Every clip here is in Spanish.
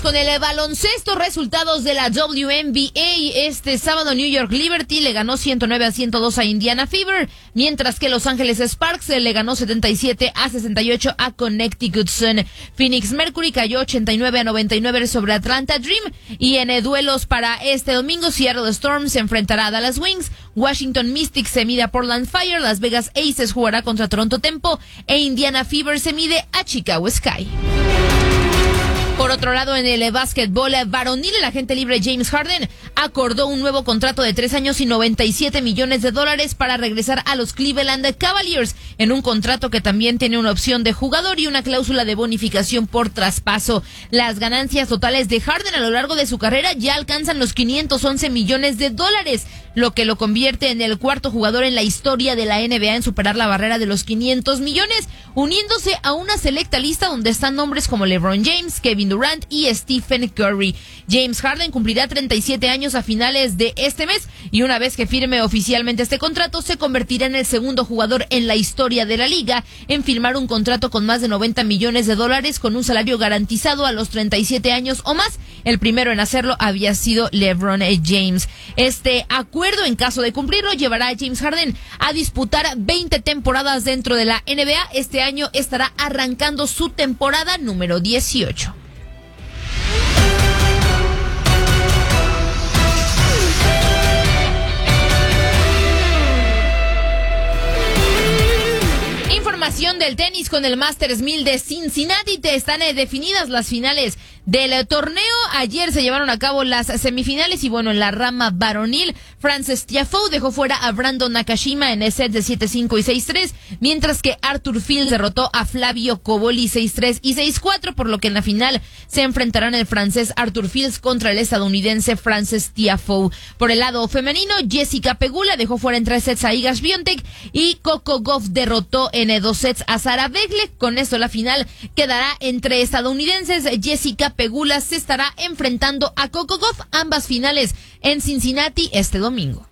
con el baloncesto, resultados de la WNBA. Este sábado New York Liberty le ganó 109-102 a Indiana Fever, mientras que Los Ángeles Sparks le ganó 77-68 a Connecticut Sun. Phoenix Mercury cayó 89-99 sobre Atlanta Dream. Y en duelos para este domingo, Seattle Storm se enfrentará a Dallas Wings, Washington Mystics se mide a Portland Fire, Las Vegas Aces jugará contra Toronto Tempo e Indiana Fever se mide a Chicago Sky. Por otro lado, en el básquetbol varonil, el agente libre James Harden acordó un nuevo contrato de 3 años y $97 millones para regresar a los Cleveland Cavaliers, en un contrato que también tiene una opción de jugador y una cláusula de bonificación por traspaso. Las ganancias totales de Harden a lo largo de su carrera ya alcanzan los $511 millones, lo que lo convierte en el cuarto jugador en la historia de la NBA en superar la barrera de los 500 millones, uniéndose a una selecta lista donde están nombres como LeBron James, Kevin Durant y Stephen Curry. James Harden cumplirá 37 años a finales de este mes y una vez que firme oficialmente este contrato se convertirá en el segundo jugador en la historia de la liga en firmar un contrato con más de $90 millones con un salario garantizado a los 37 años o más. El primero en hacerlo había sido LeBron James. Este acuerdo, en caso de cumplirlo, llevará a James Harden a disputar 20 temporadas dentro de la NBA. Este año estará arrancando su temporada número 18. Información del tenis con el Masters 1000 de Cincinnati. Están definidas las finales del torneo. Ayer se llevaron a cabo las semifinales y bueno, en la rama varonil, Frances Tiafoe dejó fuera a Brandon Nakashima en sets de 7-5 y 6-3, mientras que Arthur Fields derrotó a Flavio Cobolli 6-3 y 6-4, por lo que en la final se enfrentarán el francés Arthur Fields contra el estadounidense Frances Tiafoe. Por el lado femenino, Jessica Pegula dejó fuera en 3 sets a Iga Swiatek y Coco Gauff derrotó en 2 sets a Sara Begle. Con esto la final quedará entre estadounidenses. Jessica Pegula se estará enfrentando a Coco Gauff, ambas finales en Cincinnati este domingo.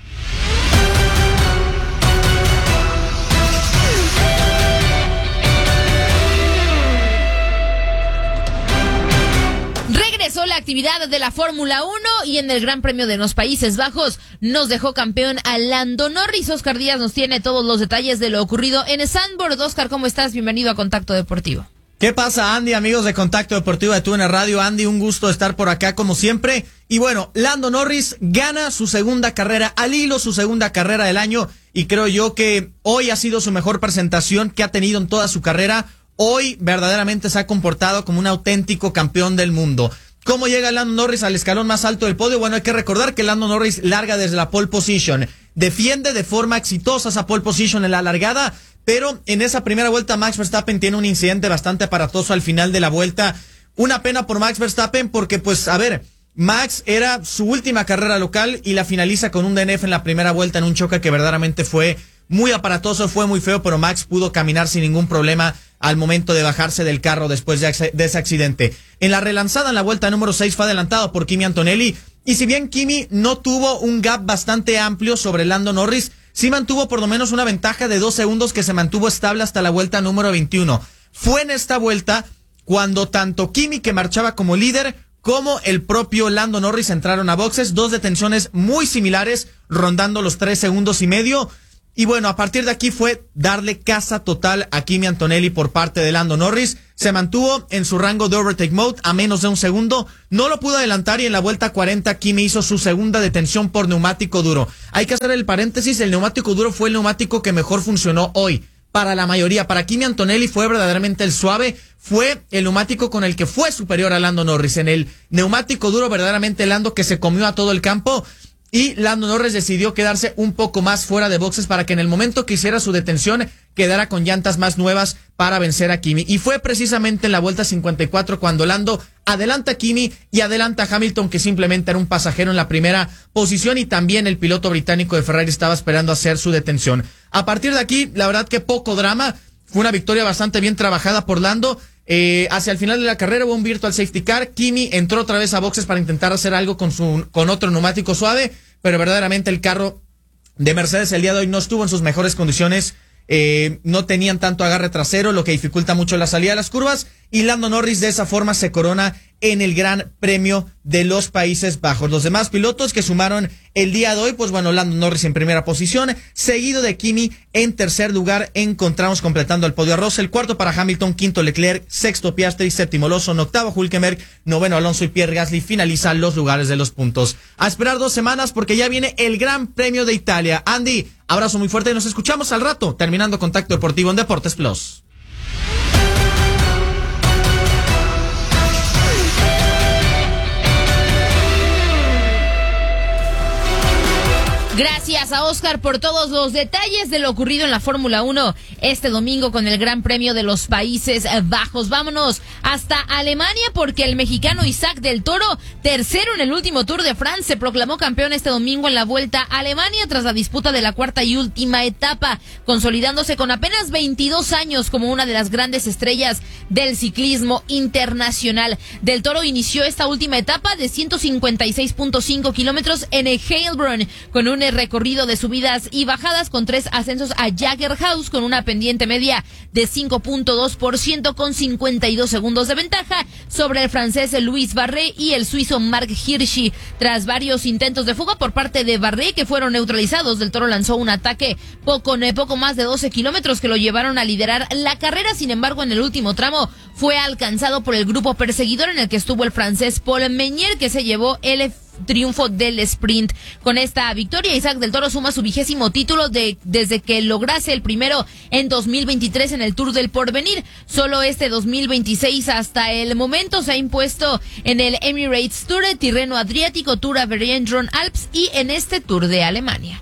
Regresó la actividad de la Fórmula 1 y en el Gran Premio de los Países Bajos nos dejó campeón a Lando Norris. Oscar Díaz nos tiene todos los detalles de lo ocurrido en Zandvoort. Oscar, ¿cómo estás? Bienvenido a Contacto Deportivo. ¿Qué pasa, Andy? Amigos de Contacto Deportivo de TUDN Radio. Andy, un gusto estar por acá como siempre. Y bueno, Lando Norris gana su segunda carrera al hilo, su segunda carrera del año. Y creo yo que hoy ha sido su mejor presentación que ha tenido en toda su carrera. Hoy verdaderamente se ha comportado como un auténtico campeón del mundo. ¿Cómo llega Lando Norris al escalón más alto del podio? Bueno, hay que recordar que Lando Norris larga desde la pole position. Defiende de forma exitosa esa pole position en la largada. Pero en esa primera vuelta Max Verstappen tiene un incidente bastante aparatoso al final de la vuelta. Una pena por Max Verstappen porque, pues, a ver, Max era su última carrera local y la finaliza con un DNF en la primera vuelta en un choque que verdaderamente fue muy aparatoso, fue muy feo, pero Max pudo caminar sin ningún problema al momento de bajarse del carro después de ese accidente. En la relanzada, en la vuelta número 6, fue adelantado por Kimi Antonelli. Y si bien Kimi no tuvo un gap bastante amplio sobre Lando Norris, sí mantuvo por lo menos una ventaja de 2 segundos que se mantuvo estable hasta la vuelta número 21. Fue en esta vuelta cuando tanto Kimi, que marchaba como líder, como el propio Lando Norris entraron a boxes, 2 detenciones muy similares, rondando los 3 segundos y medio. Y bueno, a partir de aquí fue darle caza total a Kimi Antonelli por parte de Lando Norris. Se mantuvo en su rango de overtake mode a menos de 1 segundo. No lo pudo adelantar y en la vuelta 40 Kimi hizo su segunda detención por neumático duro. Hay que hacer el paréntesis, el neumático duro fue el neumático que mejor funcionó hoy. Para la mayoría, para Kimi Antonelli fue verdaderamente el suave, fue el neumático con el que fue superior a Lando Norris. En el neumático duro verdaderamente Lando que se comió a todo el campo. Y Lando Norris decidió quedarse un poco más fuera de boxes para que en el momento que hiciera su detención quedara con llantas más nuevas para vencer a Kimi. Y fue precisamente en la vuelta 54 cuando Lando adelanta a Kimi y adelanta a Hamilton, que simplemente era un pasajero en la primera posición, y también el piloto británico de Ferrari estaba esperando hacer su detención. A partir de aquí, la verdad que poco drama. Fue una victoria bastante bien trabajada por Lando. Hacia el final de la carrera hubo un virtual safety car. Kimi entró otra vez a boxes para intentar hacer algo con otro neumático suave, pero verdaderamente el carro de Mercedes el día de hoy no estuvo en sus mejores condiciones. No tenían tanto agarre trasero, lo que dificulta mucho la salida de las curvas, y Lando Norris de esa forma se corona en el Gran Premio de los Países Bajos. Los demás pilotos que sumaron el día de hoy, pues bueno, Lando Norris en primera posición, seguido de Kimi en tercer lugar, encontramos completando el podio a Russell, cuarto para Hamilton, quinto Leclerc, sexto Piastri, séptimo Lawson, octavo Hülkenberg, noveno Alonso y Pierre Gasly finalizan los lugares de los puntos. A esperar 2 semanas porque ya viene el Gran Premio de Italia. Andy, abrazo muy fuerte y nos escuchamos al rato, terminando Contacto Deportivo en Deportes Plus. Gracias a Oscar por todos los detalles de lo ocurrido en la Fórmula 1 este domingo con el Gran Premio de los Países Bajos. Vámonos hasta Alemania porque el mexicano Isaac del Toro, tercero en el último Tour de France, se proclamó campeón este domingo en la Vuelta a Alemania tras la disputa de la cuarta y última etapa, consolidándose con apenas 22 años como una de las grandes estrellas del ciclismo internacional. Del Toro inició esta última etapa de 156.5 kilómetros en el Heilbronn con un recorrido de subidas y bajadas con 3 ascensos a Jägerhaus con una pendiente media de 5.2% con 52 segundos de ventaja sobre el francés Louis Barret y el suizo Marc Hirschi. Tras varios intentos de fuga por parte de Barret que fueron neutralizados, Del Toro lanzó un ataque poco más de 12 kilómetros que lo llevaron a liderar la carrera. Sin embargo, en el último tramo fue alcanzado por el grupo perseguidor en el que estuvo el francés Paul Meunier, que se llevó el triunfo del sprint. Con esta victoria, Isaac del Toro suma su 20º título desde que lograse el primero en 2023 en el Tour del Porvenir. Solo este 2026 hasta el momento se ha impuesto en el Emirates Tour, Tirreno Adriático, Tour Aveyron Alps y en este Tour de Alemania.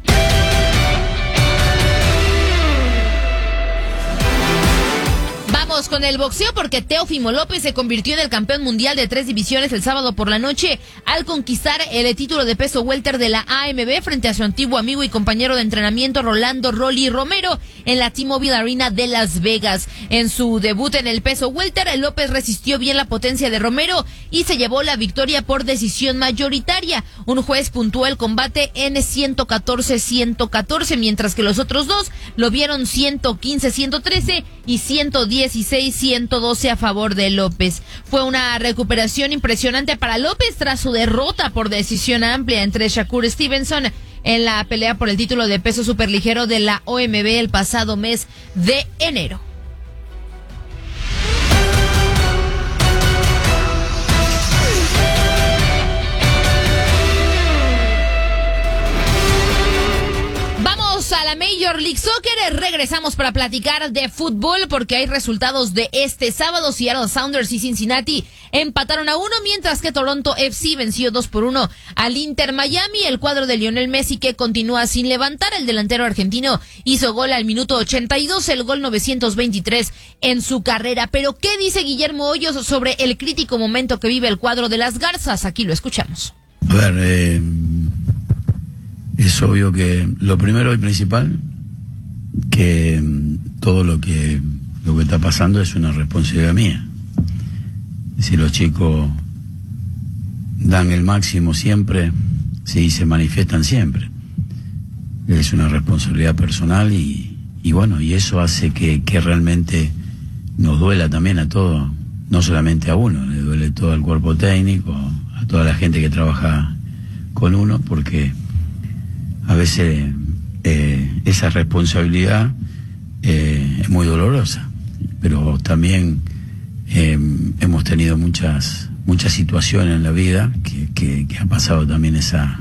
Vamos con el boxeo porque Teófimo López se convirtió en el campeón mundial de 3 divisiones el sábado por la noche al conquistar el título de peso welter de la AMB frente a su antiguo amigo y compañero de entrenamiento Rolando Rolly Romero en la T-Mobile Arena de Las Vegas. En su debut en el peso welter, López resistió bien la potencia de Romero y se llevó la victoria por decisión mayoritaria. Un juez puntuó el combate en 114-114, mientras que los otros dos lo vieron 115-113 y 116-112 a favor de López. Fue una recuperación impresionante para López tras su derrota por decisión amplia entre Shakur Stevenson en la pelea por el título de peso superligero de la OMB el pasado mes de enero. A la Major League Soccer, regresamos para platicar de fútbol porque hay resultados de este sábado. Seattle Sounders y Cincinnati empataron a 1, mientras que Toronto FC venció 2-1 al Inter Miami. El cuadro de Lionel Messi, que continúa sin levantar, el delantero argentino hizo gol al minuto 82, el gol 923 en su carrera. Pero ¿qué dice Guillermo Hoyos sobre el crítico momento que vive el cuadro de las Garzas? Aquí lo escuchamos. A ver, es obvio que lo primero y principal, que todo lo que está pasando es una responsabilidad mía. Si los chicos dan el máximo siempre, sí, se manifiestan siempre. Es una responsabilidad personal y bueno, y eso hace que realmente nos duela también a todos, no solamente a uno, le duele todo al cuerpo técnico, a toda la gente que trabaja con uno, porque a veces esa responsabilidad es muy dolorosa, pero también hemos tenido muchas situaciones en la vida que ha pasado también esa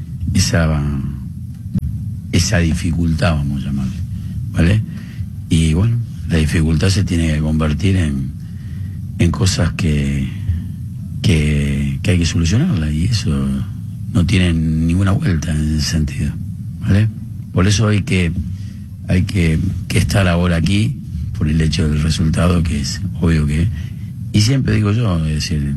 dificultad, vamos a llamarle, ¿vale? Y bueno, la dificultad se tiene que convertir en cosas que hay que solucionarla, y eso no tiene ninguna vuelta en ese sentido, ¿vale? Por eso hay que estar ahora aquí, por el hecho del resultado, que es obvio que... Y siempre digo yo, es decir,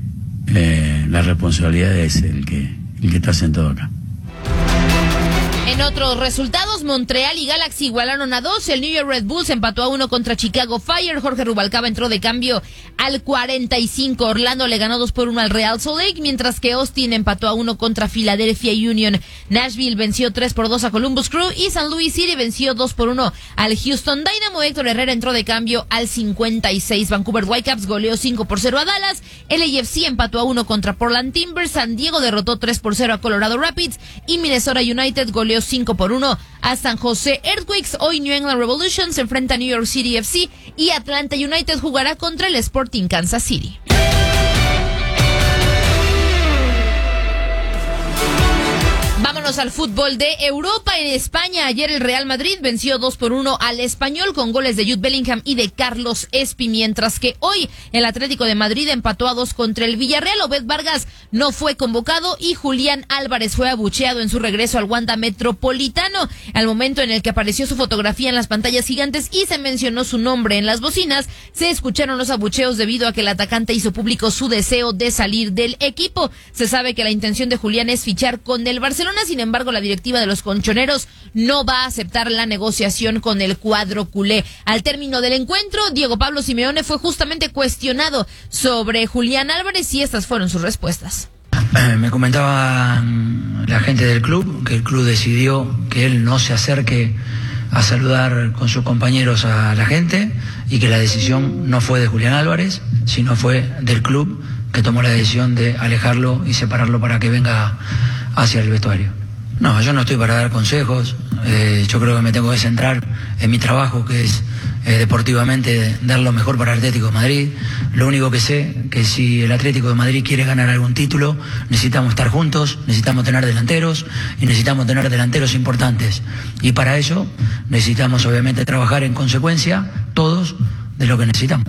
la responsabilidad es el que está sentado acá. En otros resultados, Montreal y Galaxy igualaron a 2. El New York Red Bulls empató a 1 contra Chicago Fire. Jorge Rubalcaba entró de cambio al 45. Orlando le ganó 2-1 al Real Salt Lake, mientras que Austin empató a 1 contra Philadelphia Union. Nashville venció 3-2 a Columbus Crew y San Luis City venció 2-1 al Houston Dynamo. Héctor Herrera entró de cambio al 56. Vancouver Whitecaps goleó 5-0 a Dallas. LAFC empató a 1 contra Portland Timbers. San Diego derrotó 3-0 a Colorado Rapids y Minnesota United goleó 5-1 a San José Earthquakes. Hoy New England Revolution se enfrenta a New York City FC y Atlanta United jugará contra el Sporting Kansas City. Vámonos al fútbol de Europa. En España, ayer el Real Madrid venció 2-1 al Español con goles de Jude Bellingham y de Carlos Espi, mientras que hoy el Atlético de Madrid empató a 2 contra el Villarreal. Obed Vargas no fue convocado y Julián Álvarez fue abucheado en su regreso al Wanda Metropolitano. Al momento en el que apareció su fotografía en las pantallas gigantes y se mencionó su nombre en las bocinas, se escucharon los abucheos debido a que el atacante hizo público su deseo de salir del equipo. Se sabe que la intención de Julián es fichar con el Barcelona. Sin embargo, la directiva de los colchoneros no va a aceptar la negociación con el cuadro culé. Al término del encuentro, Diego Pablo Simeone fue justamente cuestionado sobre Julián Álvarez y estas fueron sus respuestas. Me comentaba la gente del club que el club decidió que él no se acerque a saludar con sus compañeros a la gente y que la decisión no fue de Julián Álvarez, sino fue del club que tomó la decisión de alejarlo y separarlo para que venga hacia el vestuario. No, yo no estoy para dar consejos, yo creo que me tengo que centrar en mi trabajo, que es deportivamente dar lo mejor para el Atlético de Madrid. Lo único que sé, que si el Atlético de Madrid quiere ganar algún título, necesitamos estar juntos, necesitamos tener delanteros y necesitamos tener delanteros importantes. Y para eso necesitamos obviamente trabajar en consecuencia todos de lo que necesitamos.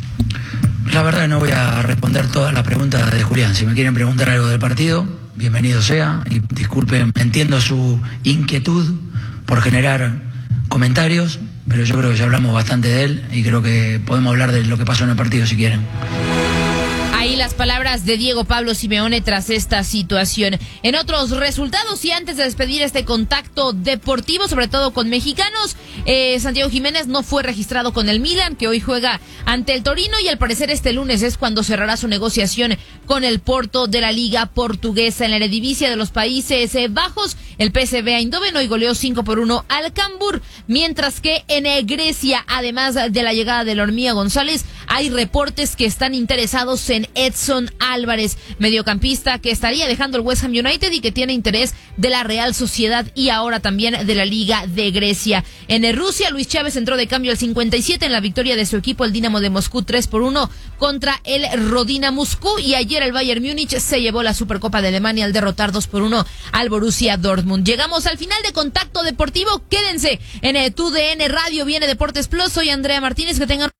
La verdad no voy a responder todas las preguntas de Julián. Si me quieren preguntar algo del partido, bienvenido sea. Y disculpen, entiendo su inquietud por generar comentarios, pero yo creo que ya hablamos bastante de él y creo que podemos hablar de lo que pasó en el partido si quieren. Ahí las palabras de Diego Pablo Simeone tras esta situación. En otros resultados y antes de despedir este contacto deportivo, sobre todo con mexicanos, Santiago Jiménez no fue registrado con el Milan, que hoy juega ante el Torino y al parecer este lunes es cuando cerrará su negociación con el Porto de la Liga Portuguesa. En la Eredivisie de los Países Bajos, el PSV Eindhoven hoy goleó 5-1 al Cambur, mientras que en Grecia, además de la llegada de la Hormiga González, hay reportes que están interesados en Edson Álvarez, mediocampista que estaría dejando el West Ham United y que tiene interés de la Real Sociedad y ahora también de la Liga de Grecia. En Rusia, Luis Chávez entró de cambio al 57 en la victoria de su equipo, el Dinamo de Moscú, 3-1 contra el Rodina Moscú, y ayer el Bayern Múnich se llevó la Supercopa de Alemania al derrotar 2-1 al Borussia Dortmund. Llegamos al final de Contacto Deportivo, quédense en TUDN Radio, viene Deportes Plus, soy Andrea Martínez, que tengan